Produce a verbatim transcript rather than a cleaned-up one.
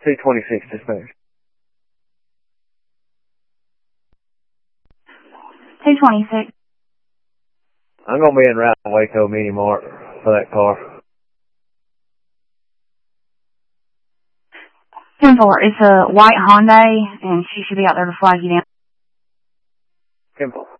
two twenty-six dispatch. two twenty-six. I'm going to be en route to Waco Mini Mart for that car. ten four, it's a white Hyundai, and she should be out there to flag you down. ten four.